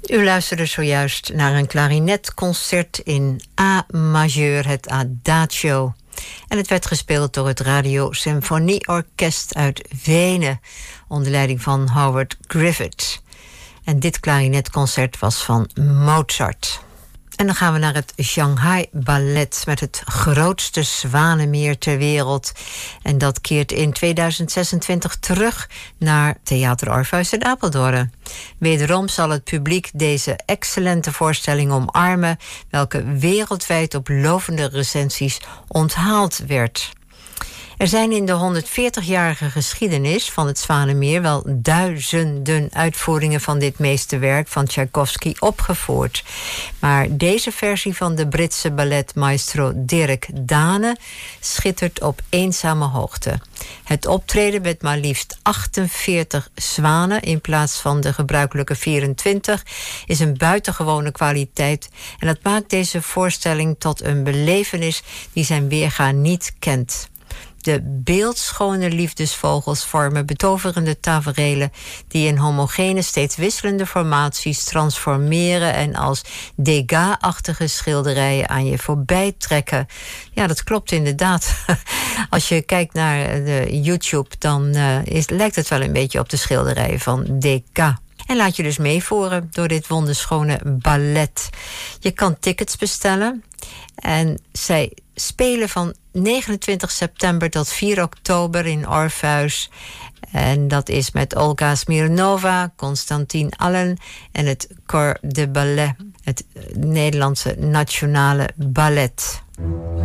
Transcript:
U luisterde zojuist naar een klarinetconcert in A majeur, het Adagio. En het werd gespeeld door het Radio Symfonieorkest uit Wenen, onder leiding van Howard Griffith. En dit klarinetconcert was van Mozart. En dan gaan we naar het Shanghai Ballet met het grootste zwanenmeer ter wereld. En dat keert in 2026 terug naar Theater Orpheus in Apeldoorn. Wederom zal het publiek deze excellente voorstelling omarmen, welke wereldwijd op lovende recensies onthaald werd. Er zijn in de 140-jarige geschiedenis van het Zwanenmeer wel duizenden uitvoeringen van dit meesterwerk van Tchaikovsky opgevoerd. Maar deze versie van de Britse balletmaestro Dirk Dane schittert op eenzame hoogte. Het optreden met maar liefst 48 zwanen in plaats van de gebruikelijke 24 is een buitengewone kwaliteit. En dat maakt deze voorstelling tot een belevenis die zijn weerga niet kent. De beeldschone liefdesvogels vormen betoverende taferelen die in homogene, steeds wisselende formaties transformeren en als Degas-achtige schilderijen aan je voorbij trekken. Ja, dat klopt inderdaad. Als je kijkt naar de YouTube, dan lijkt het wel een beetje op de schilderijen van Degas. En laat je dus meevoeren door dit wonderschone ballet. Je kan tickets bestellen. En zij spelen van 29 september tot 4 oktober in Orpheus. En dat is met Olga Smirnova, Constantin Allen en het Corps de Ballet, het Nederlandse Nationale Ballet.